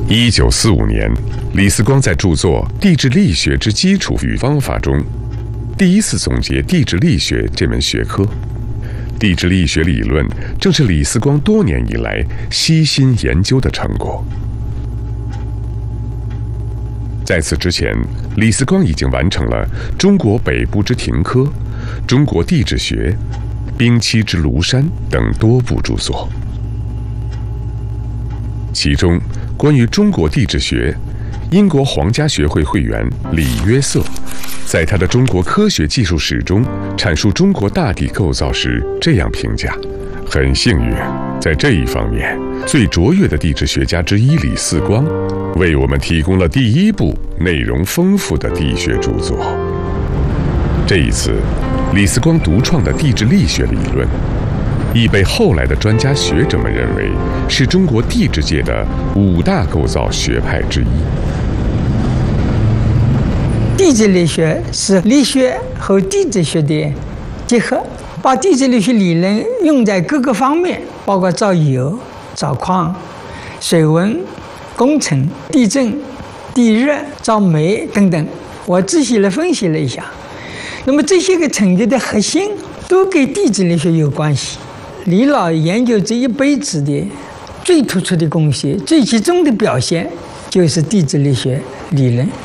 1945年，李四光在著作《地质力学之基础与方法》中，第一次总结地质力学这门学科。地质力学理论正是李四光多年以来悉心研究的成果。在此之前，李四光已经完成了《中国北部之庭科》《中国地质学》《冰期之庐山》等多部著作。其中，关于中国地质学，英国皇家学会会员李约瑟在他的《中国科学技术史》中阐述中国大地构造时这样评价：很幸运，在这一方面，最卓越的地质学家之一李四光为我们提供了第一部内容丰富的地学著作。这一次，李四光独创的地质力学理论，亦被后来的专家学者们认为是中国地质界的5大构造学派之一。 地质力学是力学和地质学的结合，把地质力学理论用在各个方面，包括造油、造矿、水文、工程、地震、地热、造煤等等。我仔细地分析了一下，那么这些个成就的核心都跟地质力学有关系。李老研究这一辈子的最突出的贡献、最集中的表现，就是地质力学理论。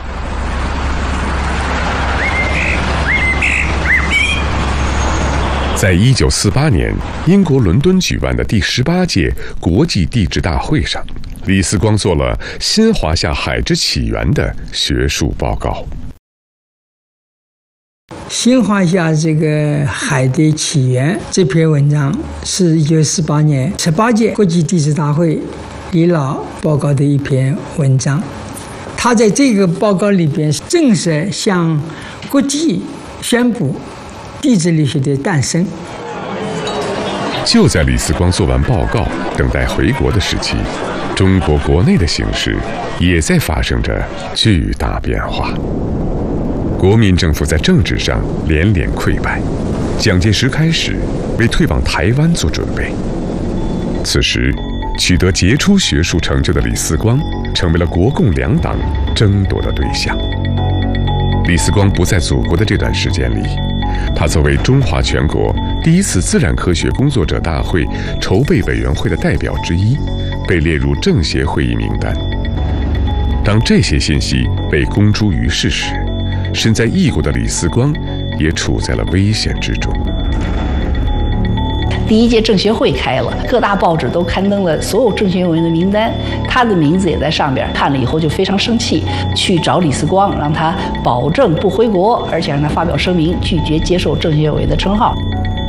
在1948年英国伦敦举办的第18届国际地质大会上，李四光做了《新华夏海之起源》的学术报告。 新华夏这个海的起源这篇文章是1948年18届国际地质大会李老报告的一篇文章。他在这个报告里边正式向国际宣布地质力学的诞生。 就在李四光做完报告等待回国的时期，中国国内的形势也在发生着巨大变化。国民政府在政治上连连溃败，蒋介石开始为退往台湾做准备。此时，取得杰出学术成就的李四光成为了国共两党争夺的对象。李四光不在祖国的这段时间里，他作为中华全国第一次自然科学工作者大会筹备委员会的代表之一，被列入政协会议名单。当这些信息被公诸于世时，身在异国的李四光也处在了危险之中。 第一届政协会开了，各大报纸都刊登了所有政协委员的名单，他的名字也在上边。看了以后就非常生气，去找李四光，让他保证不回国，而且让他发表声明，拒绝接受政协委员的称号。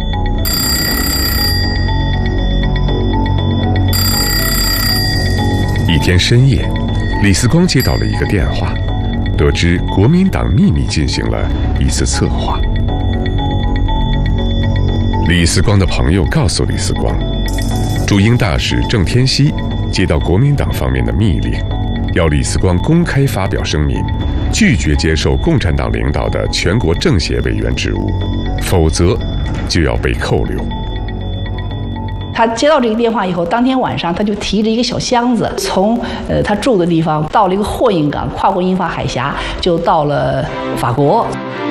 一天深夜，李四光接到了一个电话，得知国民党秘密进行了一次策划。李四光的朋友告诉李四光，驻英大使郑天锡接到国民党方面的密令，要李四光公开发表声明，拒绝接受共产党领导的全国政协委员职务，否则就要被扣留。 他接到这个电话以后，当天晚上他就提着一个小箱子，从他住的地方到了一个货运港，跨过英法海峡，就到了法国。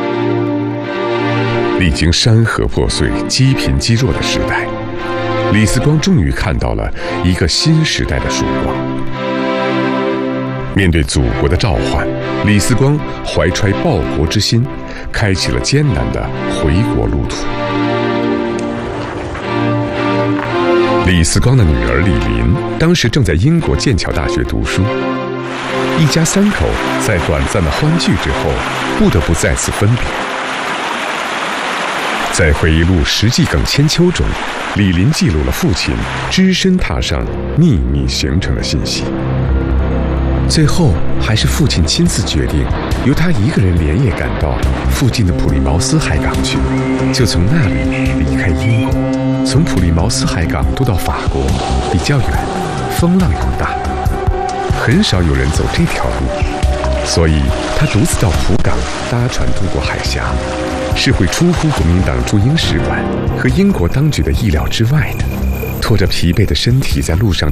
历经山河破碎、积贫积弱的时代，李四光终于看到了一个新时代的曙光。面对祖国的召唤，李四光怀揣报国之心，开启了艰难的回国路途。李四光的女儿李林当时正在英国剑桥大学读书，一家三口在短暂的欢聚之后，不得不再次分别。在回忆录《实际梗千秋》中，李林记录了父亲只身踏上秘密行程的信息。最后还是父亲亲自决定，由他一个人连夜赶到附近的普利茅斯海港去，就从那里离开英国。从普利茅斯海港渡到法国比较远，风浪又大，很少有人走这条路，所以他独自到普港搭船渡过海峡，是会出乎国民党驻英使馆和英国当局的意料之外的。拖着疲惫的身体在路上